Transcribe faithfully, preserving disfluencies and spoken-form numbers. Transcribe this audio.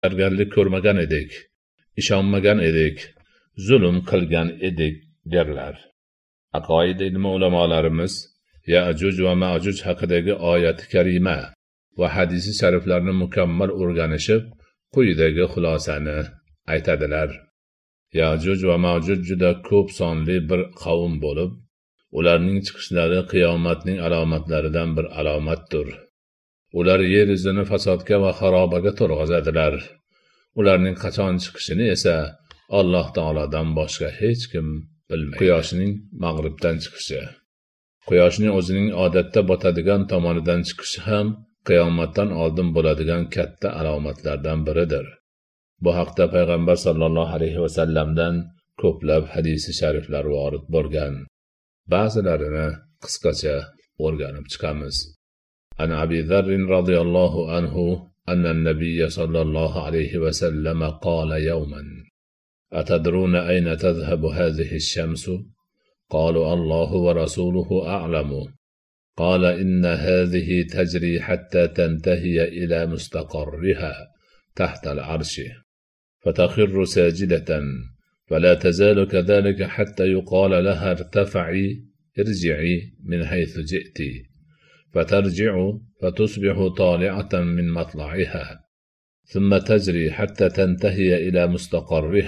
tayyorgarlik ko'rmagan edik, ishonmagan edik, zulm qilgan edik derlar. Aqoid ilmi ulamolarimiz Ya'juj va Ma'juj haqidagi oyat-i karima va hadisi shariflarni mukammal o'rganishib, quyidagi xulosani aytadilar. Ya'juj va Ma'juj juda ko'p sonli bir qavm bo'lib, ularning chiqishlari qiyomatning alomatlaridan bir alomatdir. Ular yer yuzini fasodga va xarobaga to'lg'azadilar. Ularning qachon chiqishini esa Alloh taolodan boshqa hech kim bilmaydi. Quyoshning mag'ribdan chiqishi. Quyoshning o'zining odatda botadigan tomonidan chiqishi ham qiyomatdan oldin bo'ladigan katta alomatlardan biridir. Bu haqda payg'ambar sollallohu alayhi va sallamdan ko'plab hadisi shariflar vorid bo'lgan. Ba'zilarini qisqacha o'rganib chiqamiz. An Abi Dharr radhiyallohu anhu anna an-nabiy sallallohu alayhi va sallam qala yawman atadruna ayna tadhhabu hadhihi ash-shamsu qalu Allahu wa rasuluhu a'lamu qala inna hadhihi tajri hatta tantahiya ila mustaqarriha tahta al-'arshi fatakhirru sajidatan فلا تزال كذلك حتى يقال لها ارتفعي ارجعي من حيث جئت فترجع فتصبح طالعة من مطلعها ثم تجري حتى تنتهي إلى مستقرها